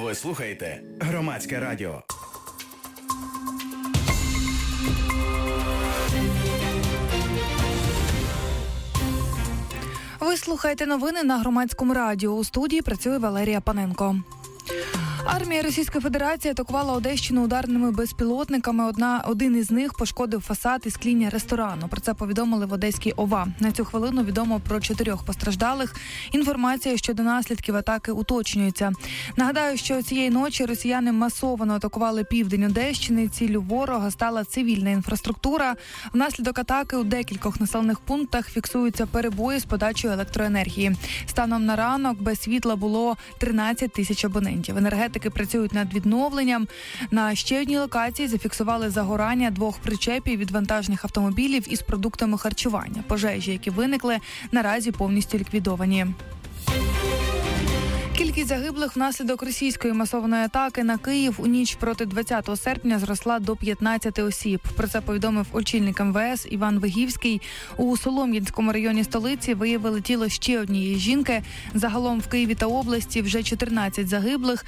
Ви слухаєте Громадське радіо. Ви слухаєте новини на Громадському радіо. У студії працює Валерія Паненко. Армія Російської Федерації атакувала Одещину ударними безпілотниками. Один із них пошкодив фасад і скління ресторану. Про це повідомили в Одеській ОВА. На цю хвилину відомо про 4 постраждалих. Інформація щодо наслідків атаки уточнюється. Нагадаю, що цієї ночі росіяни масово атакували південь Одещини. Ціллю ворога стала цивільна інфраструктура. Внаслідок атаки у декількох населених пунктах фіксуються перебої з подачою електроенергії. Станом на ранок без світла було 13 тисяч абонентів. Енергетики працюють над відновленням. На ще одній локації зафіксували загорання 2 причепів від вантажних автомобілів із продуктами харчування. Пожежі, які виникли, наразі повністю ліквідовані. Кількість загиблих внаслідок російської масованої атаки на Київ у ніч проти 20 серпня зросла до 15 осіб. Про це повідомив очільник МВС Іван Вигівський. У Солом'янському районі столиці виявили тіло ще однієї жінки. Загалом в Києві та області вже 14 загиблих,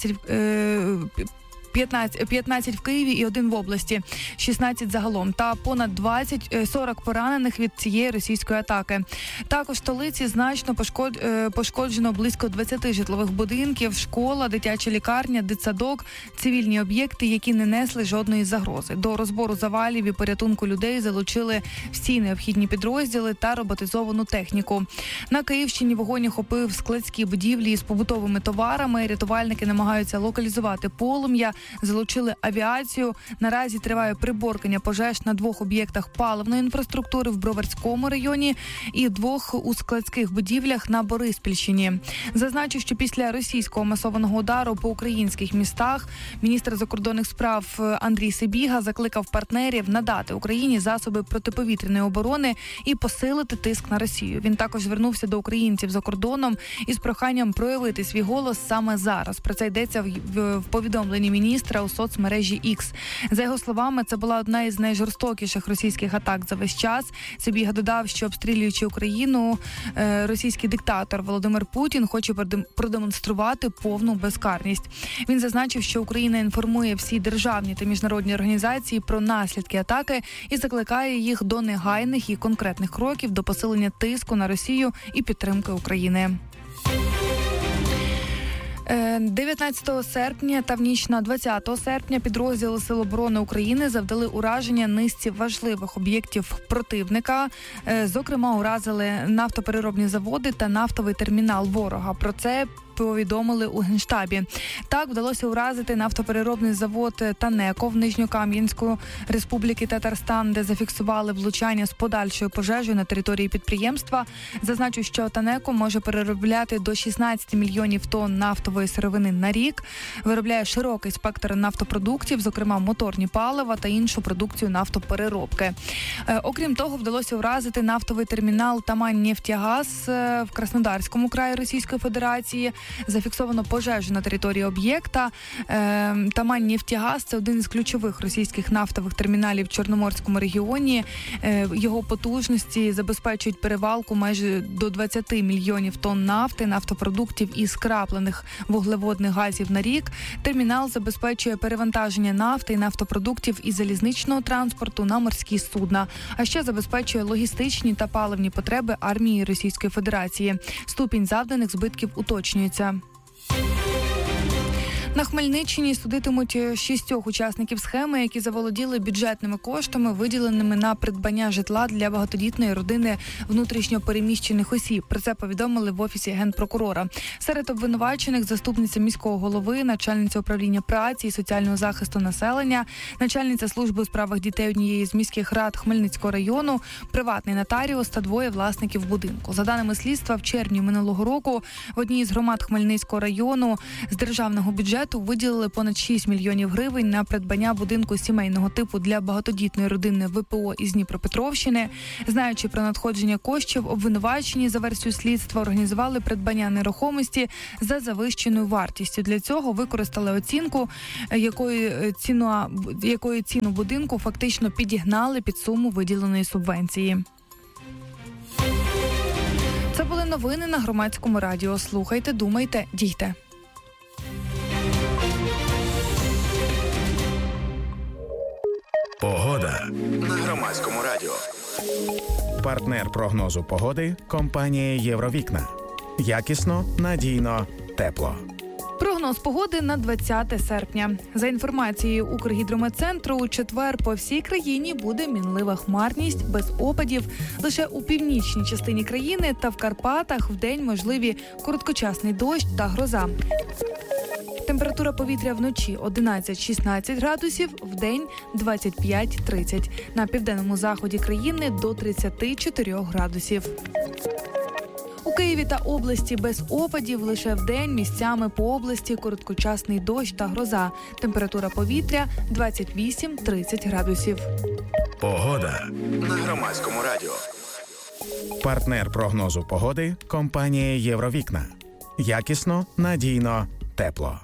15 в Києві і 1 в області, 16 загалом, та понад 40 поранених від цієї російської атаки. Також в столиці значно пошкоджено близько 20 житлових будинків, школа, дитяча лікарня, дитсадок, цивільні об'єкти, які не несли жодної загрози. До розбору завалів і порятунку людей залучили всі необхідні підрозділи та роботизовану техніку. На Київщині вогонь охопив складські будівлі з побутовими товарами. Рятувальники намагаються локалізувати полум'я, залучили авіацію. Наразі триває приборкання пожеж на 2 об'єктах паливної інфраструктури в Броварському районі і 2 у складських будівлях на Бориспільщині. Зазначу, що після російського масованого удару по українських містах міністр закордонних справ Андрій Сибіга закликав партнерів надати Україні засоби протиповітряної оборони і посилити тиск на Росію. Він також звернувся до українців за кордоном із проханням проявити свій голос саме зараз. Про це йдеться в повідомленні міністра у соцмережі X. За його словами, це була одна із найжорстокіших російських атак за весь час. Сибіга додав, що обстрілюючи Україну, російський диктатор Володимир Путін хоче продемонструвати повну безкарність. Він зазначив, що Україна інформує всі державні та міжнародні організації про наслідки атаки і закликає їх до негайних і конкретних кроків до посилення тиску на Росію і підтримки України. 19 серпня та в ніч на 20 серпня підрозділи Сил оборони України завдали ураження низці важливих об'єктів противника. Зокрема, уразили нафтопереробні заводи та нафтовий термінал ворога. Про це повідомили у Генштабі. Так, вдалося уразити нафтопереробний завод «Танеко» в Нижньокам'янську Республіки Татарстан, де зафіксували влучання з подальшою пожежею на території підприємства. Зазначу, що «Танеко» може переробляти до 16 мільйонів тонн нафтової сировини на рік, виробляє широкий спектр нафтопродуктів, зокрема моторні палива та іншу продукцію нафтопереробки. Окрім того, вдалося уразити нафтовий термінал «Тамань-Нефтягаз» в Краснодарському краї Російської Федерації. Зафіксовано пожежу на території об'єкта. Тамань-Нефтягаз – це один із ключових російських нафтових терміналів в Чорноморському регіоні. Його потужності забезпечують перевалку майже до 20 мільйонів тонн нафти, нафтопродуктів і скраплених вуглеводних газів на рік. Термінал забезпечує перевантаження нафти і нафтопродуктів із залізничного транспорту на морські судна, а ще забезпечує логістичні та паливні потреби армії Російської Федерації. Ступінь завданих збитків уточнюється. На Хмельниччині судитимуть 6 учасників схеми, які заволоділи бюджетними коштами, виділеними на придбання житла для багатодітної родини внутрішньопереміщених осіб. Про це повідомили в Офісі Генпрокурора. Серед обвинувачених заступниця міського голови, начальниця управління праці і соціального захисту населення, начальниця служби у справах дітей однієї з міських рад Хмельницького району, приватний нотаріус та 2 власників будинку. За даними слідства, в червні минулого року в одній з громад Хмельницького району з державного бюджету виділили понад 6 мільйонів гривень на придбання будинку сімейного типу для багатодітної родини ВПО із Дніпропетровщини. Знаючи про надходження коштів, обвинувачені за версією слідства організували придбання нерухомості за завищеною вартістю. Для цього використали оцінку, якою ціну будинку фактично підігнали під суму виділеної субвенції. Це були новини на Громадському радіо. Слухайте, думайте, дійте. Погода на Громадському радіо. Партнер прогнозу погоди – компанія «Євровікна». Якісно, надійно, тепло. Прогноз погоди на 20 серпня. За інформацією Укргідрометцентру, у четвер по всій країні буде мінлива хмарність, без опадів. Лише у північній частині країни та в Карпатах вдень можливі короткочасний дощ та гроза. Температура повітря вночі 11-16 градусів, вдень 25-30. На південному заході країни до 34 градусів. У Києві та області без опадів, лише вдень місцями по області короткочасний дощ та гроза. Температура повітря 28-30 градусів. Погода на Громадському радіо. Партнер прогнозу погоди – компанія «Євровікна». Якісно, надійно, тепло.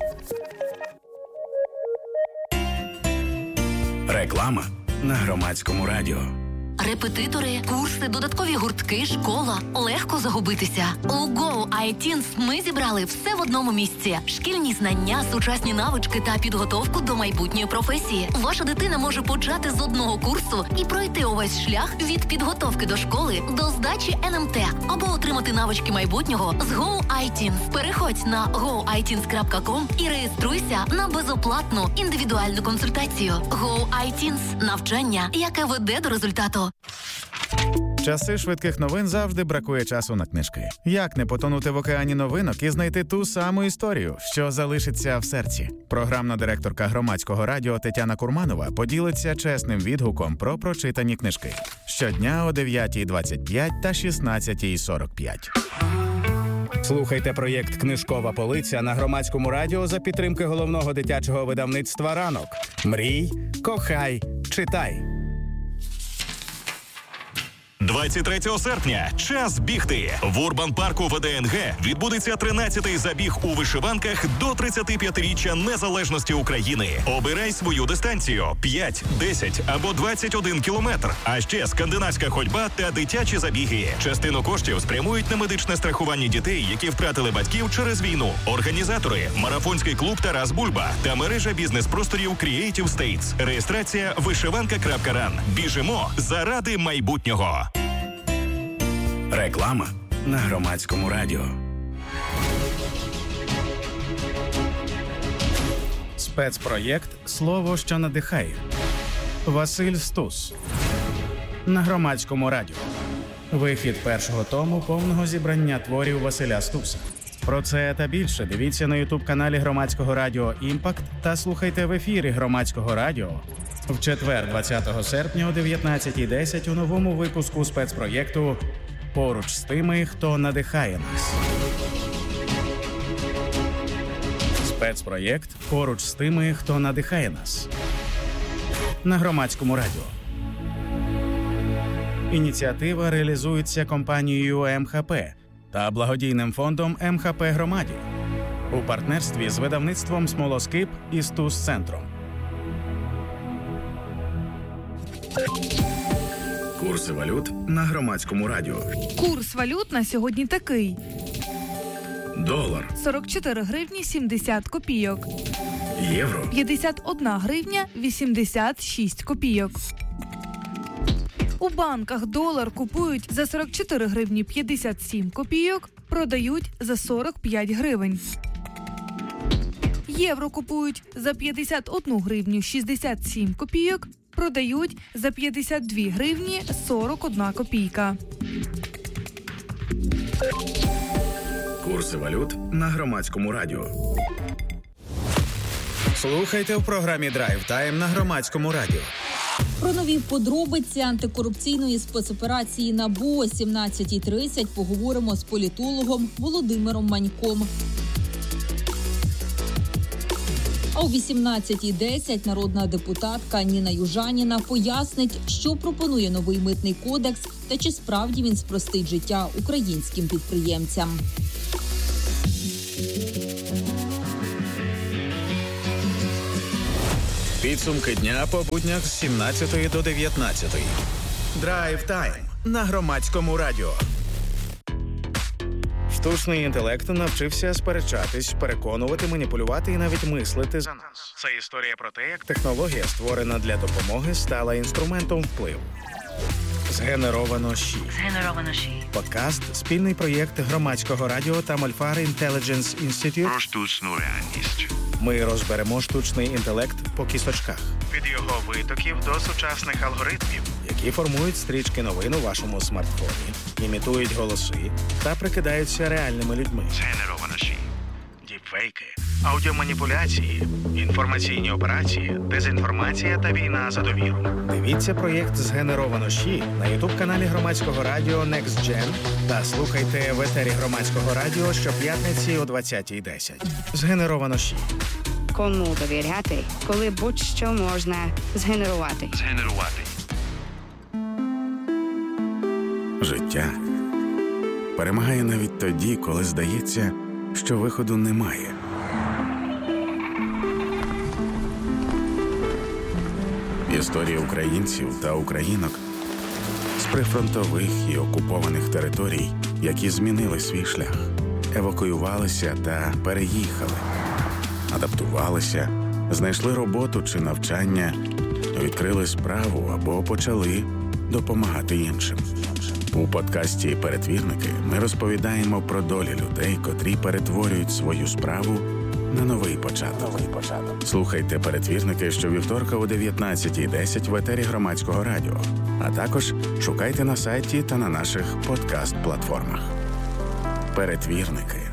Реклама на Громадському радіо. Репетитори, курси, додаткові гуртки, школа. Легко загубитися. У Go iTeens ми зібрали все в одному місці. Шкільні знання, сучасні навички та підготовку до майбутньої професії. Ваша дитина може почати з одного курсу і пройти увесь шлях від підготовки до школи до здачі НМТ або отримати навички майбутнього з Go iTeens. Переходь на goiteens.com і реєструйся на безоплатну індивідуальну консультацію. Go iTeens – навчання, яке веде до результату. Часи швидких новин завжди бракує часу на книжки. Як не потонути в океані новинок і знайти ту саму історію, що залишиться в серці? Програмна директорка Громадського радіо Тетяна Курманова поділиться чесним відгуком про прочитані книжки. Щодня о 9:25 та 16:45. Слухайте проєкт «Книжкова полиця» на Громадському радіо за підтримки головного дитячого видавництва «Ранок». Мрій, кохай, читай. 23 серпня. Час бігти. В Урбан-парку ВДНГ відбудеться 13-й забіг у вишиванках до 35-річчя незалежності України. Обирай свою дистанцію – 5, 10 або 21 кілометр. А ще скандинавська ходьба та дитячі забіги. Частину коштів спрямують на медичне страхування дітей, які втратили батьків через війну. Організатори – марафонський клуб «Тарас Бульба» та мережа бізнес-просторів Creative States. Реєстрація вишиванка.ран. Біжимо заради майбутнього. Реклама на Громадському радіо. Спецпроєкт «Слово, що надихає». Василь Стус. На Громадському радіо. Вихід першого тому повного зібрання творів Василя Стуса. Про це та більше дивіться на ютуб-каналі Громадського радіо «Імпакт» та слухайте в ефірі Громадського радіо в четвер, 20 серпня о 19:10 у новому випуску спецпроєкту «Поруч з тими, хто надихає нас». Спецпроєкт «Поруч з тими, хто надихає нас» на Громадському радіо. Ініціатива реалізується компанією МХП та благодійним фондом МХП Громаді у партнерстві з видавництвом «Смолоскип» і «Стус-центром». Курси валют на Громадському радіо. Курс валют на сьогодні такий. Долар. 44 гривні 70 копійок. Євро. 51 гривня 86 копійок. У банках долар купують за 44 гривні 57 копійок, продають за 45 гривень. Євро купують за 51 гривню 67 копійок, продають за 52 гривні 41 копійка. Курси валют на Громадському радіо. Слухайте в програмі «Драйв Тайм» на Громадському радіо. Про нові подробиці антикорупційної спецоперації НАБУ о 17:30 поговоримо з політологом Володимиром Маньком. А о 18:10 народна депутатка Ніна Южаніна пояснить, що пропонує новий митний кодекс та чи справді він спростить життя українським підприємцям. Підсумки дня по буднях з 17 до 19. Драйв Тайм на Громадському радіо. Штучний інтелект навчився сперечатись, переконувати, маніпулювати і навіть мислити за нас. Це історія про те, як технологія, створена для допомоги, стала інструментом впливу. Згенеровано ЩІ. Подкаст – спільний проєкт Громадського радіо та Мольфар Intelligence Institute. Про штучну реальність. Ми розберемо штучний інтелект по кісочках. Від його витоків до сучасних алгоритмів, які формують стрічки новин у вашому смартфоні, імітують голоси та прикидаються реальними людьми. Згенеровано ЩІ. Діпфейки, аудіоманіпуляції, інформаційні операції, дезінформація та війна за довіру. Дивіться проєкт «Згенеровано ЩІ» на ютуб-каналі Громадського радіо Next Gen та слухайте в етері Громадського радіо щоп'ятниці о 20:10. «Згенеровано ЩІ». Кому довіряти, коли будь-що можна згенерувати. Згенерувати. Життя перемагає навіть тоді, коли здається, що виходу немає. Історія українців та українок з прифронтових і окупованих територій, які змінили свій шлях, евакуювалися та переїхали, адаптувалися, знайшли роботу чи навчання, відкрили справу або почали допомагати іншим. У подкасті «Перетвірники» ми розповідаємо про долі людей, котрі перетворюють свою справу на новий початок. Слухайте «Перетвірники» щовівторка о 19:10 в етері Громадського радіо, а також шукайте на сайті та на наших подкаст-платформах. «Перетвірники»